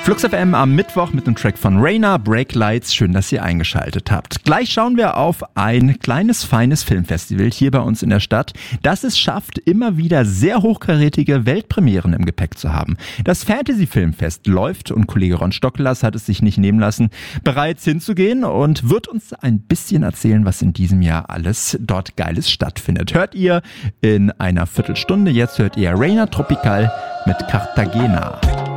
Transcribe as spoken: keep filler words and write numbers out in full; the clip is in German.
Flux F M am Mittwoch mit einem Track von Rainer, Break Lights. Schön, dass ihr eingeschaltet habt. Gleich schauen wir auf ein kleines, feines Filmfestival hier bei uns in der Stadt, das es schafft, immer wieder sehr hochkarätige Weltpremieren im Gepäck zu haben. Das Fantasy Filmfest läuft und Kollege Ron Stockelas hat es sich nicht nehmen lassen, bereits hinzugehen und wird uns ein bisschen erzählen, was in diesem Jahr alles dort Geiles stattfindet. Hört ihr in einer Viertelstunde. Jetzt hört ihr Rainer Tropical mit Cartagena.